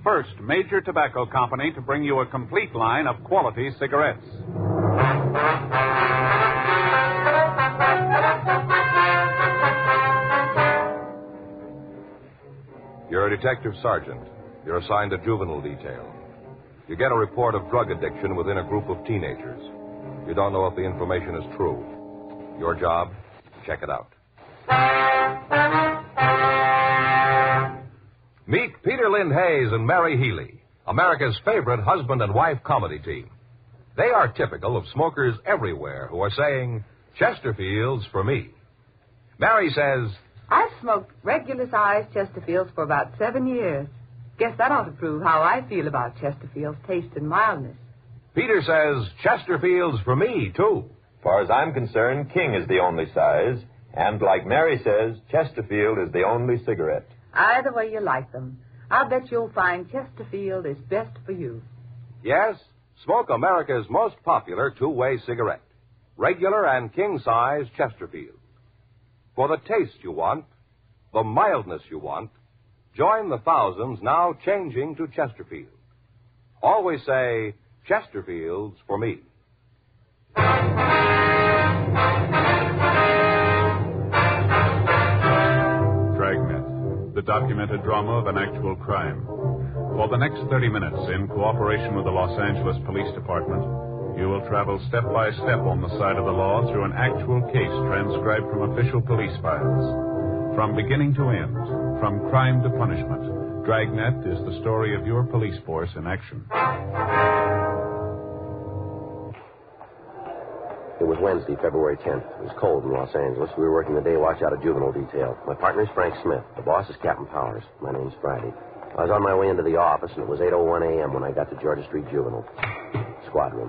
first major tobacco company to bring you a complete line of quality cigarettes. You're a detective sergeant. You're assigned to juvenile detail. You get a report of drug addiction within a group of teenagers. You don't know if the information is true. Your job, check it out. Meet Peter Lynn Hayes and Mary Healy, America's favorite husband and wife comedy team. They are typical of smokers everywhere who are saying, Chesterfields for me. Mary says, I've smoked regular-sized Chesterfields for about 7 years. Guess that ought to prove how I feel about Chesterfield's taste and mildness. Peter says, Chesterfields for me, too. As far as I'm concerned, King is the only size. And like Mary says, Chesterfield is the only cigarette. Either way you like them, I'll bet you'll find Chesterfield is best for you. Yes, smoke America's most popular two-way cigarette. Regular and king-size Chesterfield. For the taste you want, the mildness you want, join the thousands now changing to Chesterfield. Always say, Chesterfields for me. Dragnet, the documented drama of an actual crime. For the next 30 minutes, in cooperation with the Los Angeles Police Department, you will travel step by step on the side of the law through an actual case transcribed from official police files. From beginning to end, from crime to punishment, Dragnet is the story of your police force in action. It was Wednesday, February 10th. It was cold in Los Angeles. We were working the day watch out of juvenile detail. My partner is Frank Smith. The boss is Captain Powers. My name's Friday. I was on my way into the office, and it was 8:01 a.m. when I got to Georgia Street Juvenile. Squad room.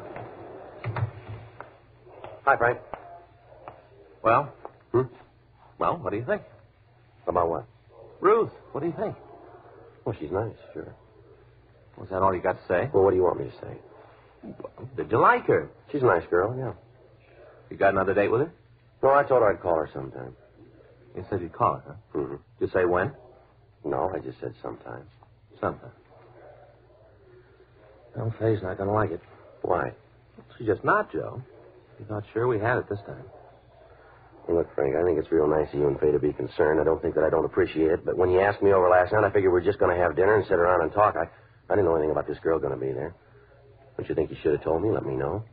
Hi, Frank. Well? Well, what do you think? About what? Ruth, what do you think? Well, she's nice, sure. Was that all you got to say? Well, what do you want me to say? Did you like her? She's a nice girl, yeah. You got another date with her? No, I told her I'd call her sometime. You said you'd call her, huh? Mm-hmm. Did you say when? No, I just said sometime. Sometime. Well, Faye's not going to like it. Why? She's just not, Joe. She's not sure we had it this time. Well, look, Frank, I think it's real nice of you and Faye to be concerned. I don't think that I don't appreciate it, but when you asked me over last night, I figured we were just going to have dinner and sit around and talk. I didn't know anything about this girl going to be there. Don't you think you should have told me? Let me know.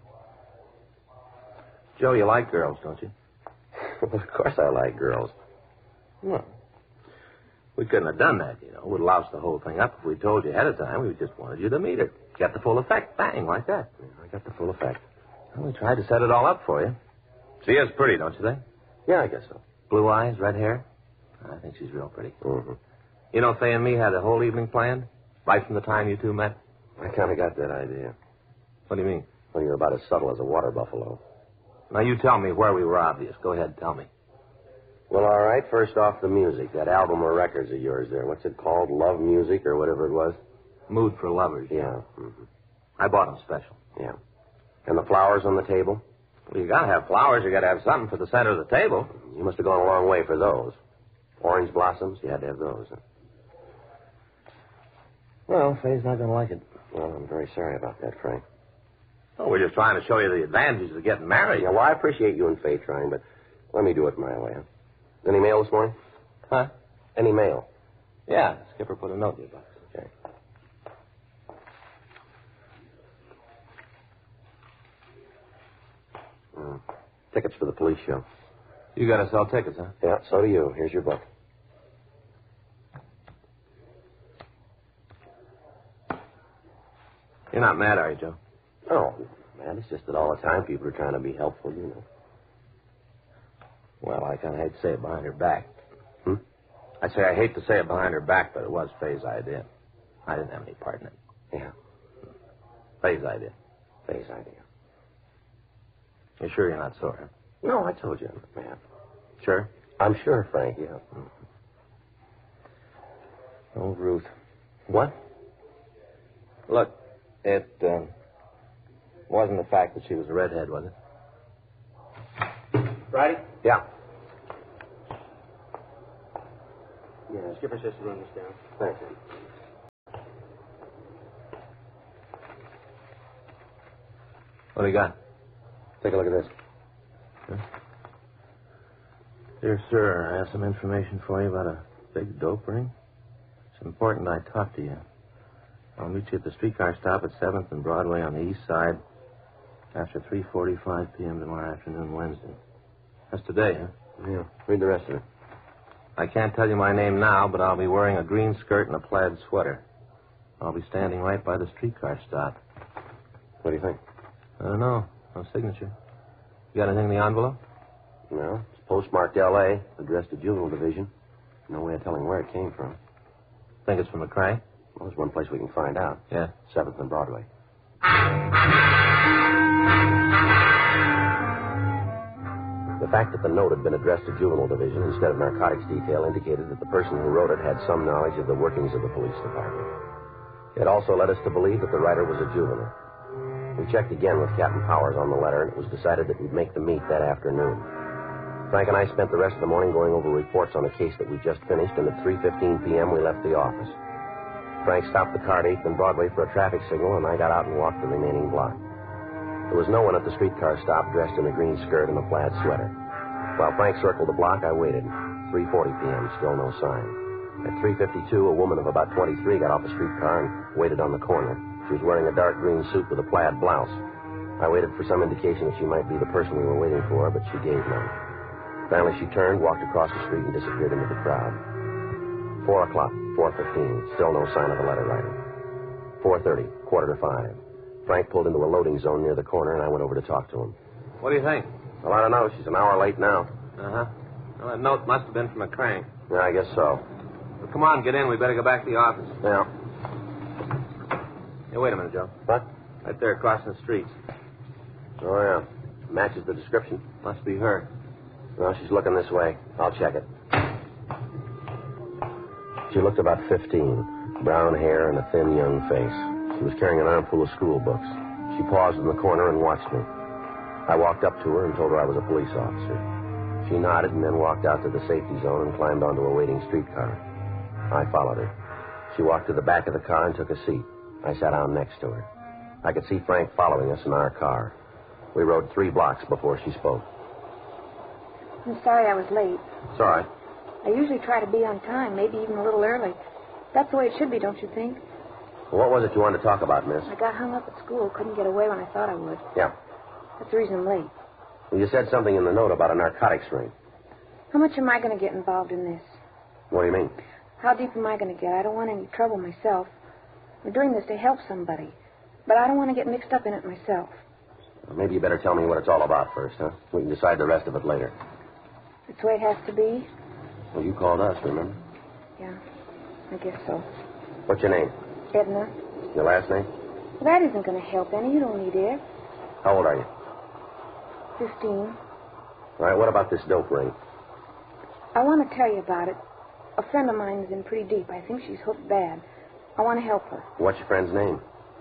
Joe, you like girls, don't you? Well, of course I like girls. Well, we couldn't have done that, you know. Would have loused the whole thing up if we told you ahead of time. We just wanted you to meet her. Get the full effect. Bang, like that. Yeah, I got the full effect. Well, we tried to set it all up for you. She is pretty, don't you think? Yeah, I guess so. Blue eyes, red hair. I think she's real pretty. Mm-hmm. You know, Faye and me had the whole evening planned, right from the time you two met. I kind of got that idea. What do you mean? Well, you're about as subtle as a water buffalo. Now, you tell me where we were obvious. Go ahead, tell me. Well, all right. First off, the music. That album of records of yours there. What's it called? Love Music or whatever it was? Mood for Lovers. Yeah. Mm-hmm. I bought them special. Yeah. And the flowers on the table? Well, you got to have flowers. You got to have something for the center of the table. You must have gone a long way for those. Orange blossoms? You had to have those. Huh? Well, Faye's not going to like it. Well, I'm very sorry about that, Frank. Oh, we're just trying to show you the advantages of getting married. Yeah, well, I appreciate you and Faye trying, but let me do it my way. Huh? Any mail this morning? Huh? Any mail? Yeah, Skipper put a note in your box. Okay. Tickets for the police show. You got to sell tickets, huh? Yeah, so do you. Here's your book. You're not mad, are you, Joe? Oh, man, it's just that all the time people are trying to be helpful, you know. Well, I kind of hate to say it behind her back. I say I hate to say it behind her back, but it was Faye's idea. I didn't have any part in it. Yeah. Faye's idea. Faye's idea. You're sure you're not sore, huh? No, I told you I'm not mad. Sure? I'm sure, Frank, yeah. Oh, Ruth. What? Look, it wasn't the fact that she was a redhead, was it? Friday? Yeah. Yeah, Skipper says to run this down. Thanks, Andy. What do you got? Take a look at this. Dear sir, I have some information for you about a big dope ring. It's important I talk to you. I'll meet you at the streetcar stop at 7th and Broadway on the east side after 3:45 p.m. tomorrow afternoon, Wednesday. That's today, huh? Yeah. Read the rest of it. I can't tell you my name now, but I'll be wearing a green skirt and a plaid sweater. I'll be standing right by the streetcar stop. What do you think? I don't know. No signature. You got anything in the envelope? No. It's postmarked L.A., addressed to Juvenile Division. No way of telling where it came from. Think it's from McCrae? Well, there's one place we can find out. Yeah. 7th and Broadway. The fact that the note had been addressed to Juvenile Division instead of Narcotics Detail indicated that the person who wrote it had some knowledge of the workings of the police department. It also led us to believe that the writer was a juvenile. We checked again with Captain Powers on the letter, and it was decided that we'd make the meet that afternoon. Frank and I spent the rest of the morning going over reports on the case that we just finished, and at 3:15 p.m. we left the office. Frank stopped the car at 8th and Broadway for a traffic signal, and I got out and walked the remaining block. There was no one at the streetcar stop dressed in a green skirt and a plaid sweater. While Frank circled the block, I waited. 3:40 p.m., still no sign. At 3:52, a woman of about 23 got off the streetcar and waited on the corner. She was wearing a dark green suit with a plaid blouse. I waited for some indication that she might be the person we were waiting for, but she gave none. Finally, she turned, walked across the street, and disappeared into the crowd. 4 o'clock, 4:15, still no sign of the letter writer. 4:30, 4:45. Frank pulled into a loading zone near the corner, and I went over to talk to him. What do you think? Well, I don't know. She's an hour late now. Uh-huh. Well, that note must have been from McCrae. Yeah, I guess so. Well, come on, get in. We better go back to the office. Yeah. Hey, wait a minute, Joe. What? Right there, crossing the street. Oh, yeah. Matches the description. Must be her. Well, she's looking this way. I'll check it. She looked about 15. Brown hair and a thin, young face. She was carrying an armful of school books. She paused in the corner and watched me. I walked up to her and told her I was a police officer. She nodded and then walked out to the safety zone and climbed onto a waiting streetcar. I followed her. She walked to the back of the car and took a seat. I sat down next to her. I could see Frank following us in our car. We rode 3 blocks before she spoke. I'm sorry I was late. It's all right. I usually try to be on time, maybe even a little early. That's the way it should be, don't you think? Well, what was it you wanted to talk about, miss? I got hung up at school, couldn't get away when I thought I would. Yeah. That's the reason I'm late. Well, you said something in the note about a narcotics ring. How much am I going to get involved in this? What do you mean? How deep am I going to get? I don't want any trouble myself. I'm doing this to help somebody. But I don't want to get mixed up in it myself. Well, maybe you better tell me what it's all about first, huh? We can decide the rest of it later. That's the way it has to be? Well, you called us, remember? Yeah, I guess so. What's your name? Edna. Your last name? Well, that isn't going to help any. You don't need it. How old are you? 15. All right, what about this dope ring? I want to tell you about it. A friend of mine is in pretty deep. I think she's hooked bad. I want to help her. What's your friend's name?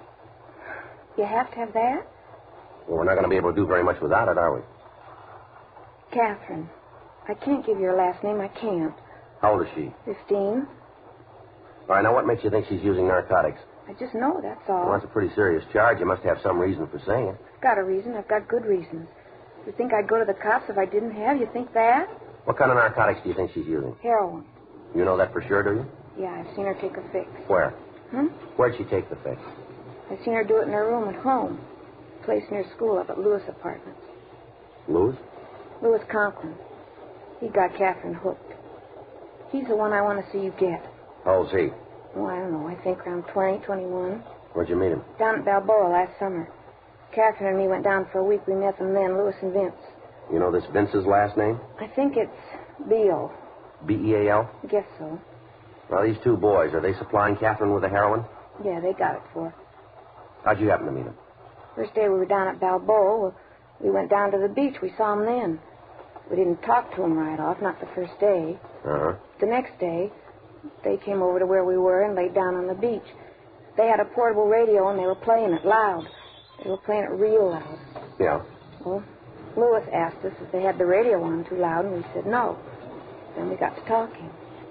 You have to have that? Well, we're not going to be able to do very much without it, are we? Catherine. I can't give you her last name. I can't. How old is she? 15. All right, now what makes you think she's using narcotics? I just know, that's all. Well, that's a pretty serious charge. You must have some reason for saying it. I've got a reason. I've got good reasons. You think I'd go to the cops if I didn't have? You think that? What kind of narcotics do you think she's using? Heroin. You know that for sure, do you? Yeah, I've seen her take a fix. Where? Where'd she take the fix? I've seen her do it in her room at home. A place near school up at Lewis Apartments. Lewis? Lewis Conklin. He got Catherine hooked. He's the one I want to see you get. How old's he? Oh, I don't know. I think around 20, 21. Where'd you meet him? Down at Balboa last summer. Catherine and me went down for a week. We met them then, Lewis and Vince. You know this Vince's last name? I think it's Beal. B-E-A-L? I guess so. Now, these 2 boys, are they supplying Catherine with the heroin? Yeah, they got it for her. How'd you happen to meet them? First day we were down at Balboa, we went down to the beach. We saw them then. We didn't talk to them right off, not the first day. Uh-huh. The next day, they came over to where we were and laid down on the beach. They had a portable radio, and they were playing it loud. They were playing it real loud. Yeah. Well, Lewis asked us if they had the radio on too loud, and we said no. Then we got to talking.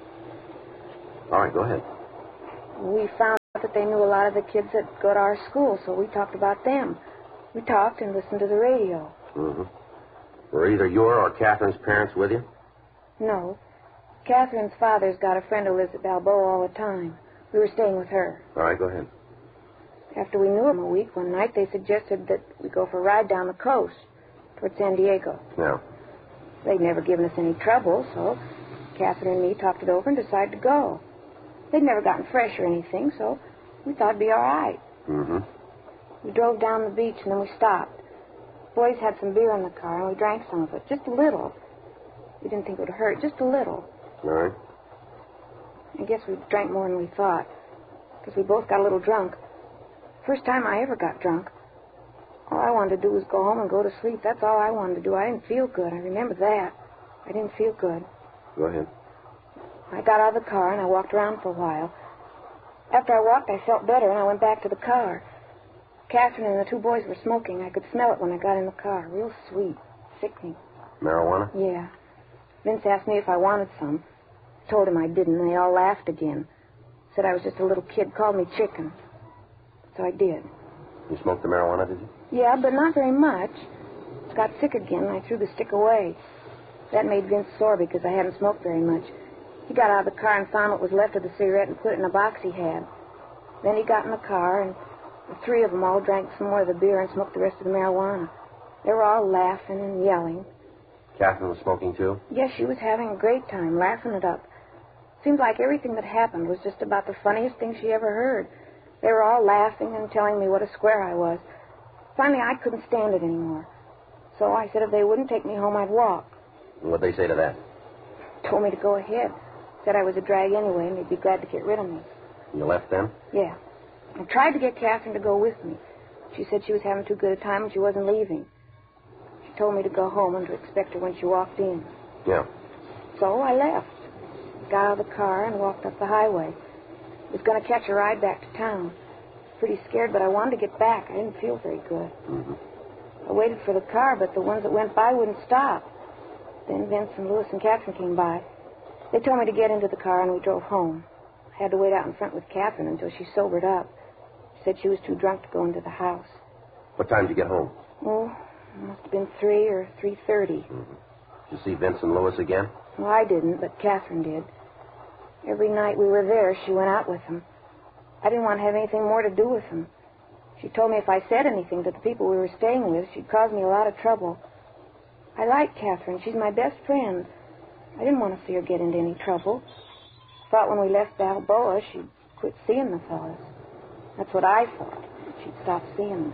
All right, go ahead. We found out that they knew a lot of the kids that go to our school, so we talked about them. We talked and listened to the radio. Mm-hmm. Were either your or Catherine's parents with you? No. Catherine's father's got a friend who lives at Balboa all the time. We were staying with her. All right, go ahead. After we knew him a week, one night they suggested that we go for a ride down the coast toward San Diego. Now, They'd never given us any trouble, so Catherine and me talked it over and decided to go. They'd never gotten fresh or anything, so we thought it'd be all right. mm-hmm. We drove down the beach, and then we stopped. Boys had some beer in the car, and we drank some of it, just a little. We didn't think it would hurt, just a little. All right. I guess we drank more than we thought, because we both got a little drunk. First time I ever got drunk. All I wanted to do was go home and go to sleep. That's all I wanted to do. I didn't feel good. I remember that. I didn't feel good. Go ahead. I got out of the car, and I walked around for a while. After I walked, I felt better, and I went back to the car. Catherine and the two boys were smoking. I could smell it when I got in the car. Real sweet. Sickening. Marijuana? Yeah. Vince asked me if I wanted some. I told him I didn't, and they all laughed again. Said I was just a little kid, called me chicken. So I did. You smoked the marijuana, did you? Yeah, but not very much. Got sick again, and I threw the stick away. That made Vince sore because I hadn't smoked very much. He got out of the car and found what was left of the cigarette and put it in a box he had. Then he got in the car, and the three of them all drank some more of the beer and smoked the rest of the marijuana. They were all laughing and yelling. Catherine was smoking, too? Yes, she was having a great time, laughing it up. Seemed like everything that happened was just about the funniest thing she ever heard. They were all laughing and telling me what a square I was. Finally, I couldn't stand it anymore. So I said if they wouldn't take me home, I'd walk. And what'd they say to that? Told me to go ahead. Said I was a drag anyway, and they'd be glad to get rid of me. You left then? Yeah. I tried to get Catherine to go with me. She said she was having too good a time and she wasn't leaving. She told me to go home and to expect her when she walked in. Yeah. So I left. Got out of the car and walked up the highway. Was going to catch a ride back to town. Pretty scared, but I wanted to get back. I didn't feel very good. Mm-hmm. I waited for the car, but the ones that went by wouldn't stop. Then Vince and Louis and Catherine came by. They told me to get into the car, and we drove home. I had to wait out in front with Catherine until she sobered up. She said she was too drunk to go into the house. What time did you get home? Oh, it must have been 3 or 3:30. Mm-hmm. Did you see Vince and Louis again? Well, I didn't, but Catherine did. Every night we were there, she went out with them. I didn't want to have anything more to do with them. She told me if I said anything to the people we were staying with, she'd cause me a lot of trouble. I like Catherine. She's my best friend. I didn't want to see her get into any trouble. Thought when we left Balboa, she'd quit seeing the fellas. That's what I thought. She'd stop seeing them.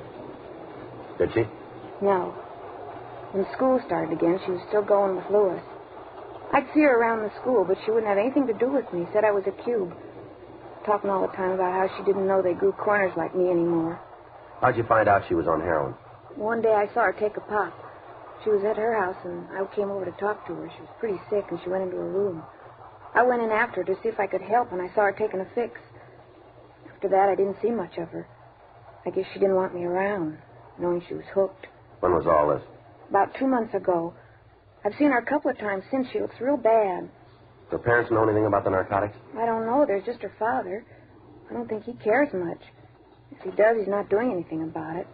Did she? No. When school started again, she was still going with Louis. I'd see her around the school, but she wouldn't have anything to do with me. Said I was a cube. Talking all the time about how she didn't know they grew corners like me anymore. How'd you find out she was on heroin? One day I saw her take a pop. She was at her house, and I came over to talk to her. She was pretty sick, and she went into her room. I went in after her to see if I could help, and I saw her taking a fix. After that, I didn't see much of her. I guess she didn't want me around, knowing she was hooked. When was all this? About 2 months ago. I've seen her a couple of times since. She looks real bad. Do her parents know anything about the narcotics? I don't know. There's just her father. I don't think he cares much. If he does, he's not doing anything about it.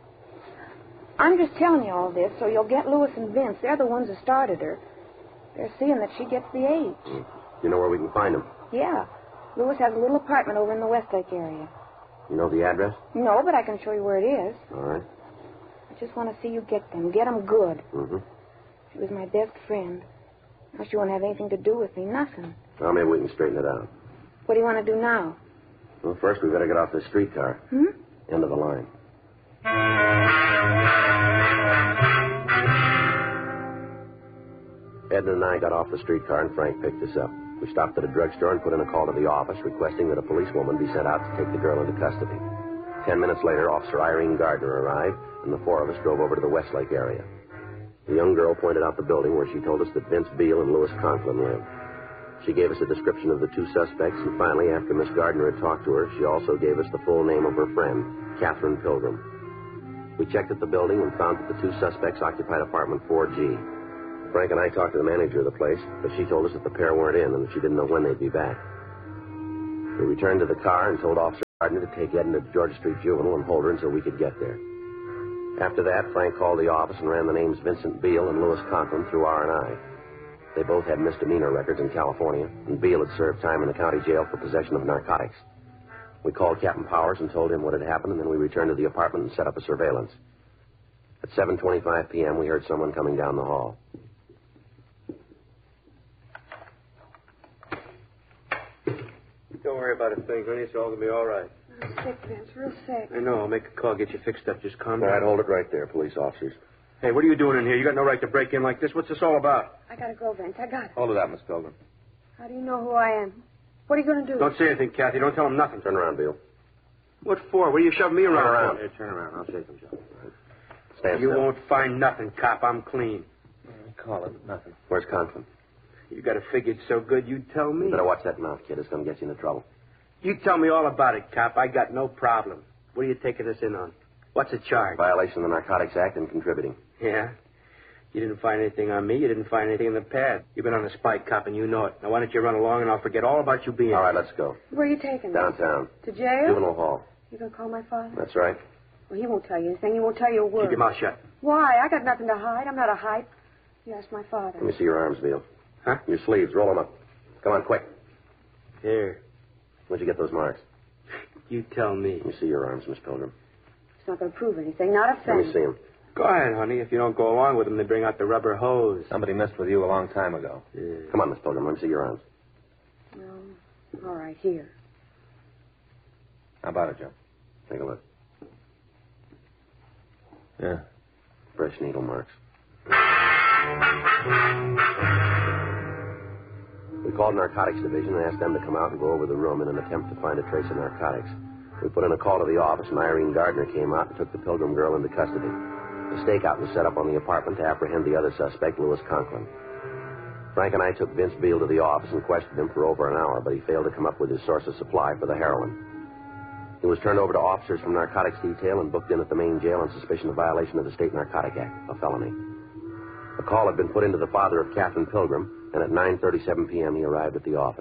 I'm just telling you all this so you'll get Louis and Vince. They're the ones who started her. They're seeing that she gets the age. You know where we can find them? Yeah. Louis has a little apartment over in the Westlake area. You know the address? No, but I can show you where it is. All right. I just want to see you get them. Get them good. Mm-hmm. She was my best friend. Now she won't have anything to do with me. Nothing. Well, maybe we can straighten it out. What do you want to do now? Well, first we better get off this streetcar. End of the line. Edna and I got off the streetcar, and Frank picked us up. We stopped at a drugstore and put in a call to the office requesting that a policewoman be sent out to take the girl into custody. 10 minutes later, Officer Irene Gardner arrived, and the four of us drove over to the Westlake area. The young girl pointed out the building where she told us that Vince Beale and Louis Conklin lived. She gave us a description of the two suspects, and finally, after Miss Gardner had talked to her, she also gave us the full name of her friend, Catherine Pilgrim. We checked at the building and found that the two suspects occupied apartment 4G. Frank and I talked to the manager of the place, but she told us that the pair weren't in and that she didn't know when they'd be back. We returned to the car and told Officer Gardner to take Edna to Georgia Street Juvenile and hold her until we could get there. After that, Frank called the office and ran the names Vincent Beale and Louis Conklin through R&I. They both had misdemeanor records in California, and Beale had served time in the county jail for possession of narcotics. We called Captain Powers and told him what had happened, and then we returned to the apartment and set up a surveillance. At 7:25 p.m., we heard someone coming down the hall. Don't worry about a thing, honey. It's all going to be all right. I'm sick, Vince. Real sick. I know. I'll make a call, get you fixed up. Just calm All down. right, hold it right there, police officers. Hey, what are you doing in here? You got no right to break in like this. What's this all about? I gotta go, Vince. I got it. Hold it out, Miss Pilgrim. How do you know who I am? What are you gonna do? Don't say anything, Kathy. Don't tell him nothing. Turn around, Beale. What for? What are you shoving me around? Turn around. Hey, turn around. I'll shake him, Joe. Stand You still. won't find nothing, cop. I'm clean. Call it nothing. Where's Conklin? You got it figured so good, you tell me. You better watch that mouth, kid. It's going to get you into trouble. You tell me all about it, cop. I got no problem. What are you taking us in on? What's the charge? Violation of the Narcotics Act and contributing. Yeah? You didn't find anything on me. You didn't find anything in the pad. You've been on a spike, cop, and you know it. Now, why don't you run along, and I'll forget all about you being All right, here. let's go. Where are you taking me? Downtown. To jail? Juvenile hall. You gonna call my father? That's right. Well, he won't tell you anything. He won't tell you a word. Keep your mouth shut. Why? I got nothing to hide. I'm not a hype. You ask my father. Let me see your arms, Beale. Huh? Your sleeves. Roll them up. Come on, quick. Here. Where'd you get those marks? You tell me. Let me see your arms, Miss Pilgrim. It's not gonna prove anything. Not a Let thing. me see them. Go ahead, honey. If you don't go along with them, they bring out the rubber hose. Somebody messed with you a long time ago. Come on, Miss Pilgrim. Let me see your arms. No. All right, here. How about it, Joe? Take a look. Yeah. Fresh needle marks. We called Narcotics Division and asked them to come out and go over the room in an attempt to find a trace of narcotics. We put in a call to the office, and Irene Gardner came out and took the Pilgrim girl into custody. The stakeout was set up on the apartment to apprehend the other suspect, Louis Conklin. Frank and I took Vince Beale to the office and questioned him for over an hour, but he failed to come up with his source of supply for the heroin. He was turned over to officers from Narcotics Detail and booked in at the main jail on suspicion of violation of the State Narcotic Act, a felony. A call had been put into the father of Catherine Pilgrim, and at 9:37 p.m. he arrived at the office.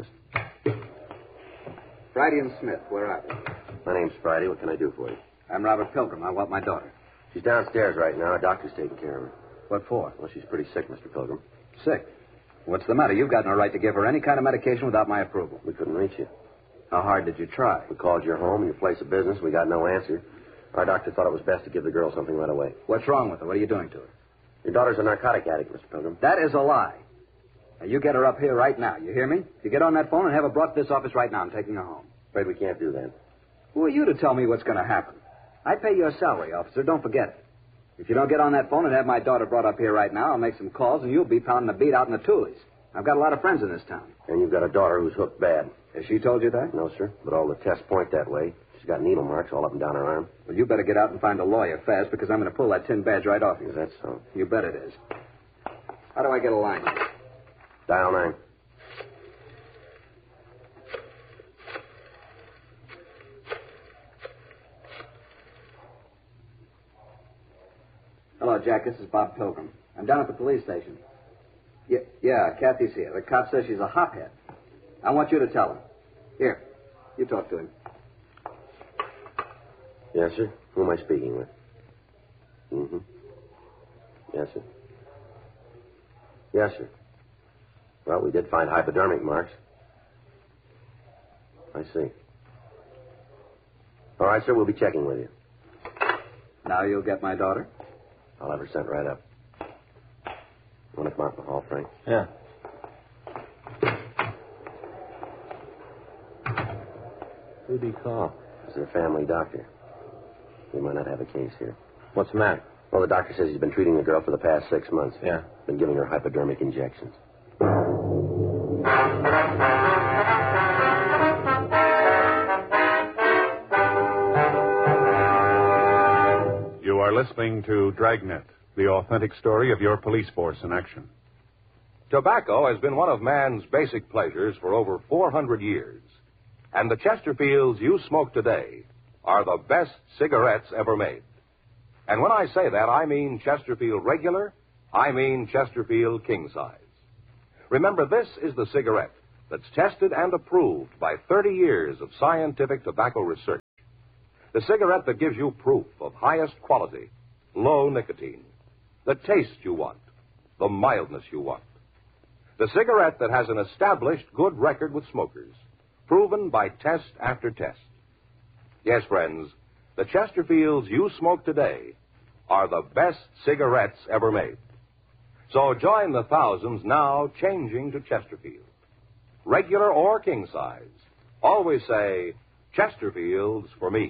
Friday and Smith, where are they? My name's Friday. What can I do for you? I'm Robert Pilgrim. I want my daughter. She's downstairs right now. A doctor's taking care of her. What for? Well, she's pretty sick, Mr. Pilgrim. Sick. What's the matter? You've got no right to give her any kind of medication without my approval. We couldn't reach you. How hard did you try? We called your home, your place of business. We got no answer. Our doctor thought it was best to give the girl something right away. What's wrong with her? What are you doing to her? Your daughter's a narcotic addict, Mr. Pilgrim. That is a lie. Now, you get her up here right now. You hear me? You get on that phone and have her brought to this office right now. I'm taking her home. Afraid we can't do that. Who are you to tell me what's going to happen? I pay your salary, officer. Don't forget it. If you don't get on that phone and have my daughter brought up here right now, I'll make some calls and you'll be pounding the beat out in the toolies. I've got a lot of friends in this town. And you've got a daughter who's hooked bad. Has she told you that? No, sir. But all the tests point that way. She's got needle marks all up and down her arm. Well, you better get out and find a lawyer fast because I'm going to pull that tin badge right off you. Is that so? You bet it is. How do I get a line? Dial 9. Hello, Jack. This is Bob Pilgrim. I'm down at the police station. Yeah, Kathy's here. The cop says she's a hophead. I want you to tell him. Here, you talk to him. Yes, sir. Who am I speaking with? Mm-hmm. Yes, sir. Yes, sir. Well, we did find hypodermic marks. I see. All right, sir. We'll be checking with you. Now you'll get my daughter? I'll have her sent right up. You want to come out in the hall, Frank? Yeah. Who'd he call? It's their family doctor. We might not have a case here. What's the matter? Well, the doctor says he's been treating the girl for the past 6 months. Yeah. Been giving her hypodermic injections. You are listening to Dragnet, the authentic story of your police force in action. Tobacco has been one of man's basic pleasures for over 400 years. And the Chesterfields you smoke today are the best cigarettes ever made. And when I say that, I mean Chesterfield Regular, I mean Chesterfield King Size. Remember, this is the cigarette that's tested and approved by 30 years of scientific tobacco research. The cigarette that gives you proof of highest quality, low nicotine. The taste you want. The mildness you want. The cigarette that has an established good record with smokers, proven by test after test. Yes, friends, the Chesterfields you smoke today are the best cigarettes ever made. So join the thousands now changing to Chesterfield. Regular or king size. Always say, Chesterfields for me.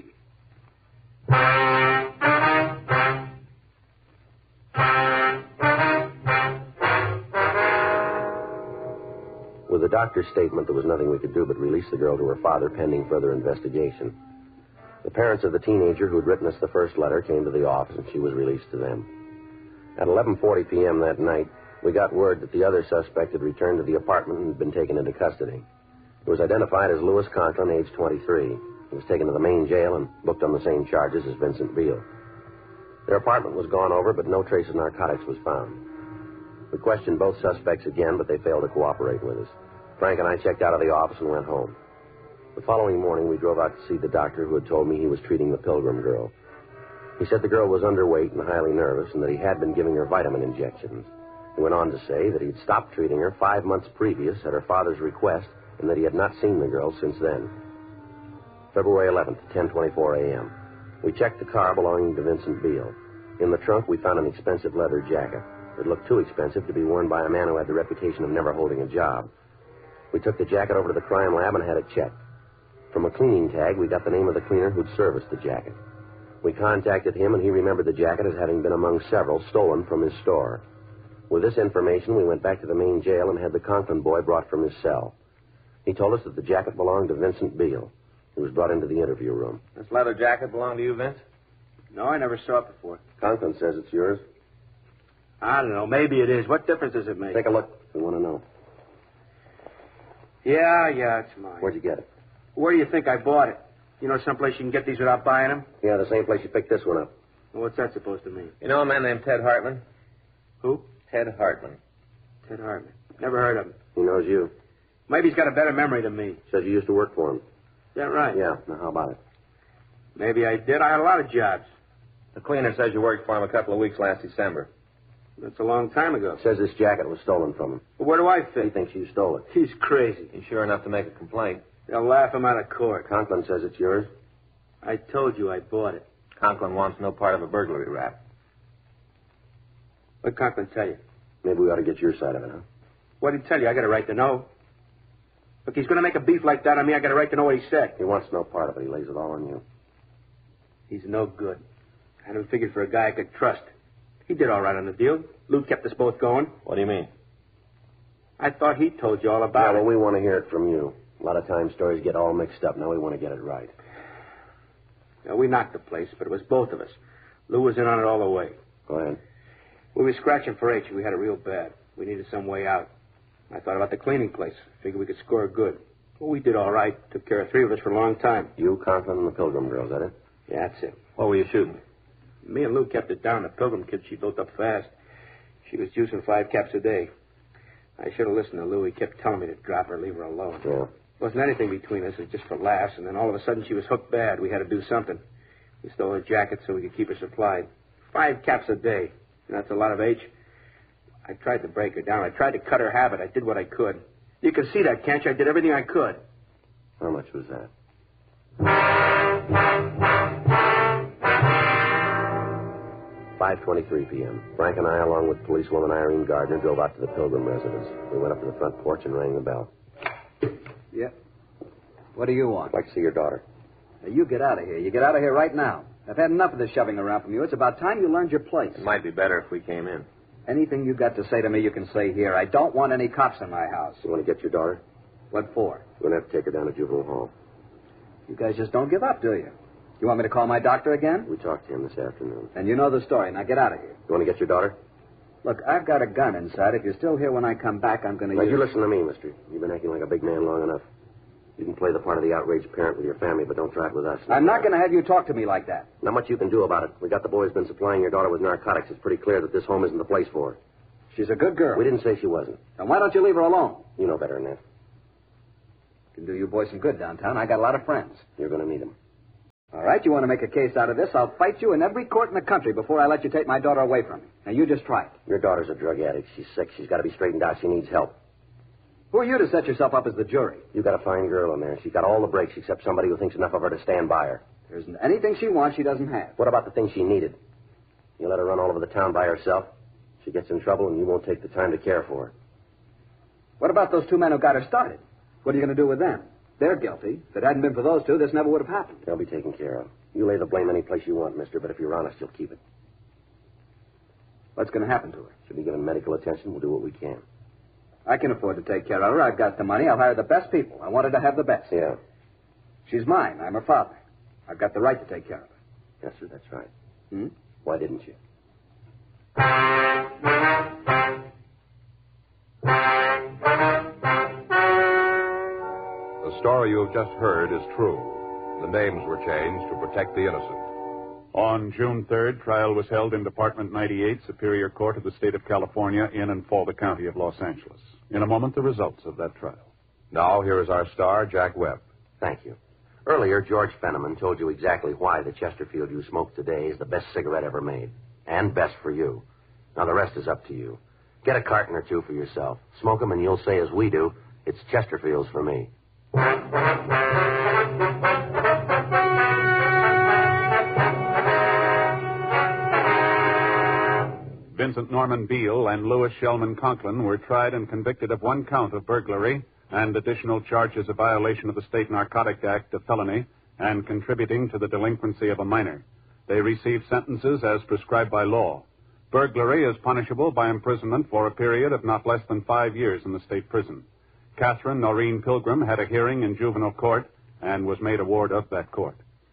With the doctor's statement, there was nothing we could do but release the girl to her father pending further investigation. The parents of the teenager who had written us the first letter came to the office, and she was released to them. At 11:40 p.m. that night, we got word that the other suspect had returned to the apartment and had been taken into custody. He was identified as Louis Conklin, age 23. He was taken to the main jail and booked on the same charges as Vincent Beale. Their apartment was gone over, but no trace of narcotics was found. We questioned both suspects again, but they failed to cooperate with us. Frank and I checked out of the office and went home. The following morning, we drove out to see the doctor who had told me he was treating the Pilgrim girl. He said the girl was underweight and highly nervous and that he had been giving her vitamin injections. He went on to say that he'd stopped treating her 5 months previous at her father's request and that he had not seen the girl since then. February 11th, 10:24 a.m. We checked the car belonging to Vincent Beale. In the trunk, we found an expensive leather jacket. It looked too expensive to be worn by a man who had the reputation of never holding a job. We took the jacket over to the crime lab and had it checked. From a cleaning tag, we got the name of the cleaner who'd serviced the jacket. We contacted him, and he remembered the jacket as having been among several stolen from his store. With this information, we went back to the main jail and had the Conklin boy brought from his cell. He told us that the jacket belonged to Vincent Beale. He was brought into the interview room. This leather jacket belong to you, Vince? No, I never saw it before. Conklin says it's yours. I don't know. Maybe it is. What difference does it make? Take a look. We want to know. Yeah, it's mine. Where'd you get it? Where do you think I bought it? You know someplace you can get these without buying them? Yeah, the same place you picked this one up. Well, what's that supposed to mean? You know a man named Ted Hartman? Who? Ted Hartman. Ted Hartman. Never heard of him. He knows you. Maybe he's got a better memory than me. Says you used to work for him. Is that right? Yeah. Now, how about it? Maybe I did. I had a lot of jobs. The cleaner says you worked for him a couple of weeks last December. That's a long time ago. Says this jacket was stolen from him. Well, where do I He fit? thinks you stole it. He's crazy. He's sure enough to make a complaint. They'll laugh him out of court. Conklin says it's yours. I told you I bought it. Conklin wants no part of a burglary rap. What'd Conklin tell you? Maybe we ought to get your side of it, huh? What'd he tell you? I got a right to know. Look, he's going to make a beef like that on me. I got a right to know what he said. He wants no part of it. He lays it all on you. He's no good. I had him figured for a guy I could trust. He did all right on the deal. Lou kept us both going. What do you mean? I thought he told you all about Well, it. we want to hear it from you. A lot of times stories get all mixed up. Now we want to get it right. Yeah, we knocked the place, but it was both of us. Lou was in on it all the way. Go ahead. We were scratching for H. We had it real bad. We needed some way out. I thought about the cleaning place. Figured we could score good. Well, we did all right. Took care of three of us for a long time. You, Conklin, and the Pilgrim girl, is that it? Yeah, that's it. What were you shooting? Me and Lou kept it down. The Pilgrim kid, she built up fast. She was juicing 5 caps a day. I should have listened to Lou. He kept telling me to drop her, leave her alone. Yeah. Wasn't anything between us. It was just for laughs. And then all of a sudden she was hooked bad. We had to do something. We stole her jacket so we could keep her supplied. 5 caps a day. And that's a lot of H. I tried to break her down. I tried to cut her habit. I did what I could. You can see that, can't you? I did everything I could. How much was that? 5:23 p.m. Frank and I, along with policewoman Irene Gardner, drove out to the Pilgrim residence. We went up to the front porch and rang the bell. Yeah. What do you want? I'd like to see your daughter. Now, you get out of here. You get out of here right now. I've had enough of this shoving around from you. It's about time you learned your place. It might be better if we came in. Anything you got to say to me, you can say here. I don't want any cops in my house. You want to get your daughter? What for? We're going to have to take her down to juvenile hall. You guys just don't give up, do you? You want me to call my doctor again? We talked to him this afternoon. And you know the story. Now get out of here. You want to get your daughter? Look, I've got a gun inside. If you're still here when I come back, I'm going to Now, use... you listen to me, mister. You've been acting like a big man long enough. You can play the part of the outraged parent with your family, but don't try it with us. I'm not going to have you talk to me like that. Not much you can do about it. We got the boy who's been supplying your daughter with narcotics. It's pretty clear that this home isn't the place for her. She's a good girl. We didn't say she wasn't. Then why don't you leave her alone? You know better than that. Can do you boys some good downtown. I got a lot of friends. You're going to need them. All right. right, you want to make a case out of this, I'll fight you in every court in the country before I let you take my daughter away from me. Now, you just try it. Your daughter's a drug addict. She's sick. She's got to be straightened out. She needs help. Who are you to set yourself up as the jury? You got a fine girl in there. She's got all the breaks except somebody who thinks enough of her to stand by her. There isn't anything she wants she doesn't have. What about the things she needed? You let her run all over the town by herself. She gets in trouble, and you won't take the time to care for her. What about those two men who got her started? What are you going to do with them? They're guilty. If it hadn't been for those two, this never would have happened. They'll be taken care of. You lay the blame any place you want, mister, but if you're honest, you'll keep it. What's going to happen to her? She'll be given medical attention. We'll do what we can. I can afford to take care of her. I've got the money. I'll hire the best people. I want her to have the best. Yeah. She's mine. I'm her father. I've got the right to take care of her. Yes, sir, that's right. Hmm? Why didn't you? The story you have just heard is true. The names were changed to protect the innocent. On June 3rd, trial was held in Department 98, Superior Court of the State of California, in and for the County of Los Angeles. In a moment, the results of that trial. Now, here is our star, Jack Webb. Thank you. Earlier, George Fenneman told you exactly why the Chesterfield you smoke today is the best cigarette ever made. And best for you. Now, the rest is up to you. Get a carton or two for yourself. Smoke them and you'll say as we do, it's Chesterfields for me. Vincent Norman Beale and Louis Shellman Conklin were tried and convicted of one count of burglary and additional charges of violation of the State Narcotic Act, a felony, and contributing to the delinquency of a minor. They received sentences as prescribed by law. Burglary is punishable by imprisonment for a period of not less than 5 years in the state prison. Catherine Noreen Pilgrim had a hearing in juvenile court and was made a ward of that court.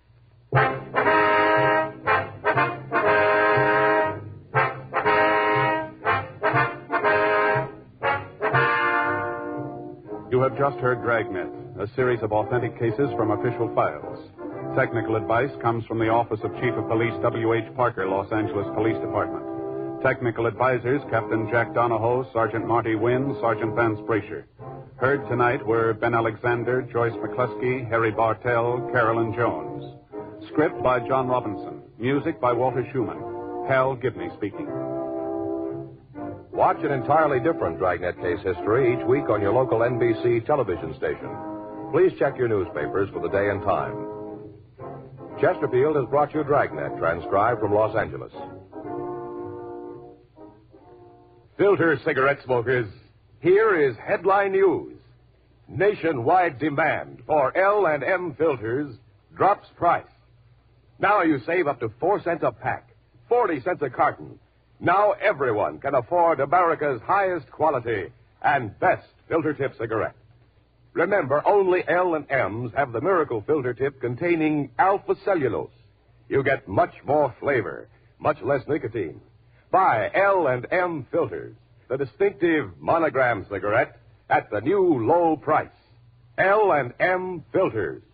You have just heard Dragnet, a series of authentic cases from official files. Technical advice comes from the Office of Chief of Police W.H. Parker, Los Angeles Police Department. Technical advisors, Captain Jack Donahoe, Sergeant Marty Wynn, Sergeant Vance Brasher. Heard tonight were Ben Alexander, Joyce McCluskey, Harry Bartell, Carolyn Jones. Script by John Robinson. Music by Walter Schumann. Hal Gibney speaking. Watch an entirely different Dragnet case history each week on your local NBC television station. Please check your newspapers for the day and time. Chesterfield has brought you Dragnet, transcribed from Los Angeles. Filter cigarette smokers, here is headline news. Nationwide demand for L&M filters drops price. Now you save up to 4 cents a pack, 40 cents a carton. Now everyone can afford America's highest quality and best filter tip cigarette. Remember, only L&M's have the miracle filter tip containing alpha cellulose. You get much more flavor, much less nicotine. Buy L&M filters, the distinctive monogram cigarette at the new low price. L&M filters.